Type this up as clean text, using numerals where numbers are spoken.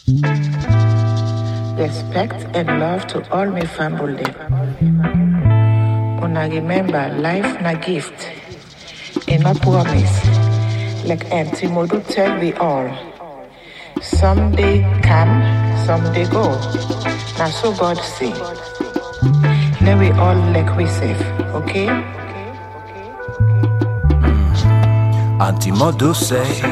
Respect and love to all my family. Una remember, life na gift, and no promise. Like Auntie Modu tell we all. Someday come, someday go. Now so God say. Let we all like we safe, okay? Auntie Modu say.